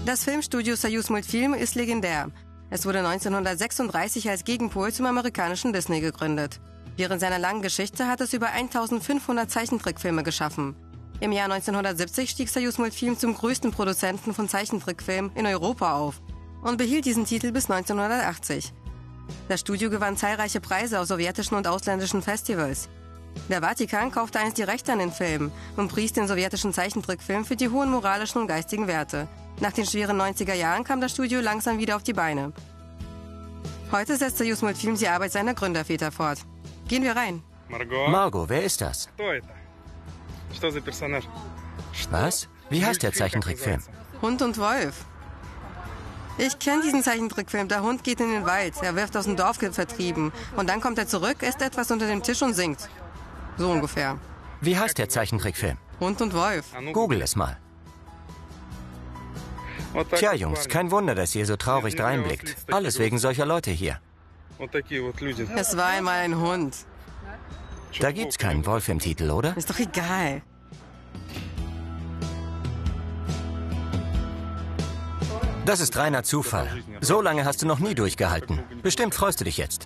Das Filmstudio Soyuz-Multfilm ist legendär. Es wurde 1936 als Gegenpol zum amerikanischen Disney gegründet. Während seiner langen Geschichte hat es über 1500 Zeichentrickfilme geschaffen. Im Jahr 1970 stieg Soyuz-Multfilm zum größten Produzenten von Zeichentrickfilmen in Europa auf und behielt diesen Titel bis 1980. Das Studio gewann zahlreiche Preise auf sowjetischen und ausländischen Festivals. Der Vatikan kaufte einst die Rechte an den Film und pries den sowjetischen Zeichentrickfilm für die hohen moralischen und geistigen Werte. Nach den schweren 90er Jahren kam das Studio langsam wieder auf die Beine. Heute setzt Soyuz-Multfilm die Arbeit seiner Gründerväter fort. Gehen wir rein. Margot, wer ist das? Was? Wie heißt der Zeichentrickfilm? Hund und Wolf. Ich kenne diesen Zeichentrickfilm. Der Hund geht in den Wald, er wird aus dem Dorf vertrieben. Und dann kommt er zurück, isst etwas unter dem Tisch und singt. So ungefähr. Wie heißt der Zeichentrickfilm? Hund und Wolf. Google es mal. Tja, Jungs, kein Wunder, dass ihr so traurig dreinblickt. Alles wegen solcher Leute hier. Es war einmal ein Hund. Da gibt's keinen Wolf im Titel, oder? Ist doch egal. Das ist reiner Zufall. So lange hast du noch nie durchgehalten. Bestimmt freust du dich jetzt.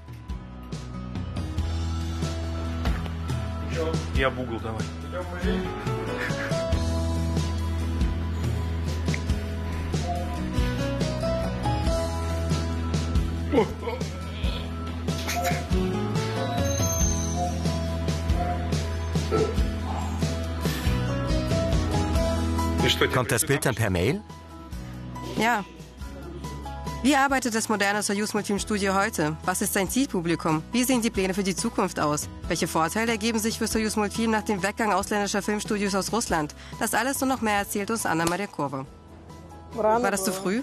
Kommt das Bild dann per Mail? Ja. Wie arbeitet das moderne Soyuz-Multfilm-Studio heute? Was ist sein Zielpublikum? Wie sehen die Pläne für die Zukunft aus? Welche Vorteile ergeben sich für Soyuz-Multfilm nach dem Weggang ausländischer Filmstudios aus Russland? Das alles und noch mehr erzählt uns Anna Maria Kurve. War das zu früh?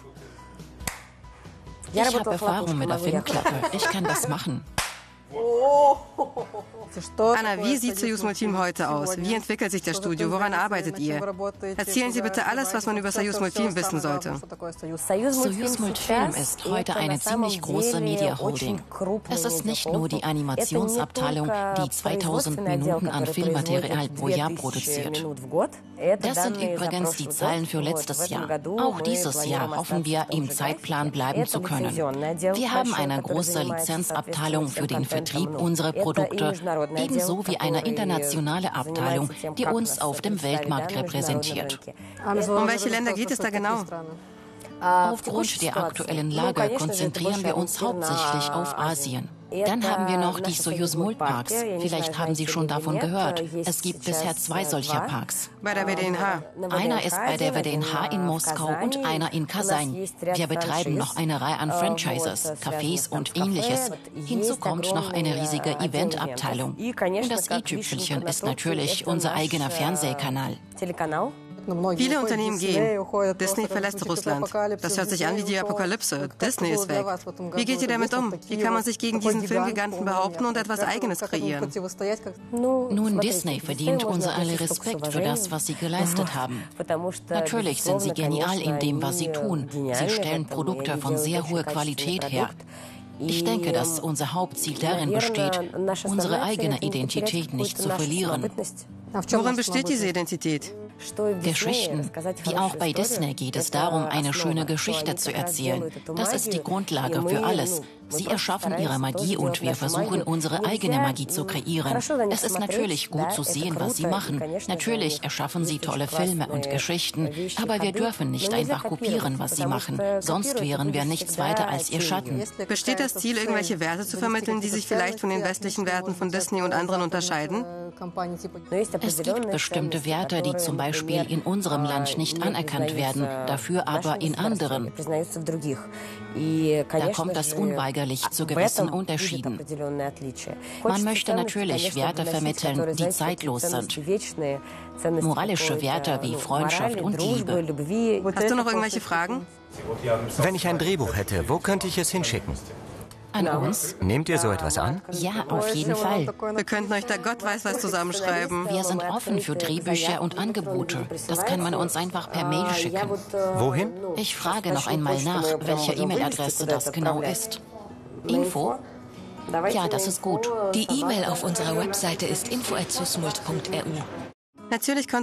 Ich habe Erfahrung mit der Filmklappe. Ich kann das machen. Anna, wie sieht Soyuz-Multfilm heute aus? Wie entwickelt sich das Studio? Woran arbeitet ihr? Erzählen Sie bitte alles, was man über Soyuz-Multfilm wissen sollte. Soyuz-Multfilm ist heute eine ziemlich große Media-Holding. Es ist nicht nur die Animationsabteilung, die 2000 Minuten an Filmmaterial pro Jahr produziert. Das sind übrigens die Zahlen für letztes Jahr. Auch dieses Jahr hoffen wir, im Zeitplan bleiben zu können. Wir haben eine große Lizenzabteilung für den Vertrieb unserer Produkte, ebenso wie eine internationale Abteilung, die uns auf dem Weltmarkt repräsentiert. Um welche Länder geht es da genau? Aufgrund der aktuellen Lage konzentrieren wir uns hauptsächlich auf Asien. Dann haben wir noch die Soyuz-Mult-Parks. Vielleicht haben Sie schon davon gehört. Es gibt bisher 2 solcher Parks. Bei der WDNH. Einer ist bei der WDNH in Moskau und einer in Kasan. Wir betreiben noch eine Reihe an Franchises, Cafés und Ähnliches. Hinzu kommt noch eine riesige Eventabteilung. Und das i-Tüpfelchen ist natürlich unser eigener Fernsehkanal. Viele Unternehmen gehen. Disney verlässt Russland. Das hört sich an wie die Apokalypse. Disney ist weg. Wie geht ihr damit um? Wie kann man sich gegen diesen Filmgiganten behaupten und etwas Eigenes kreieren? Nun, Disney verdient unser aller Respekt für das, was sie geleistet haben. Natürlich sind sie genial in dem, was sie tun. Sie stellen Produkte von sehr hoher Qualität her. Ich denke, dass unser Hauptziel darin besteht, unsere eigene Identität nicht zu verlieren. Worin besteht diese Identität? Geschichten. Wie auch bei Disney geht es darum, eine schöne Geschichte zu erzählen. Das ist die Grundlage für alles. Sie erschaffen ihre Magie und wir versuchen, unsere eigene Magie zu kreieren. Es ist natürlich gut zu sehen, was sie machen. Natürlich erschaffen sie tolle Filme und Geschichten, aber wir dürfen nicht einfach kopieren, was sie machen. Sonst wären wir nichts weiter als ihr Schatten. Besteht das Ziel, irgendwelche Werte zu vermitteln, die sich vielleicht von den westlichen Werten von Disney und anderen unterscheiden? Es gibt bestimmte Werte, die zum Beispiel in unserem Land nicht anerkannt werden, dafür aber in anderen. Da kommt es unweigerlich zu gewissen Unterschieden. Man möchte natürlich Werte vermitteln, die zeitlos sind. Moralische Werte wie Freundschaft und Liebe. Hast du noch irgendwelche Fragen? Wenn ich ein Drehbuch hätte, wo könnte ich es hinschicken? An uns? Nehmt ihr so etwas an? Ja, auf jeden Fall. Wir könnten euch da Gott weiß was zusammenschreiben. Wir sind offen für Drehbücher und Angebote. Das kann man uns einfach per Mail schicken. Wohin? Ich frage noch einmal nach, welche E-Mail-Adresse das genau ist. Info? Ja, das ist gut. Die E-Mail auf unserer Webseite ist info@soyuzmult.ru. Natürlich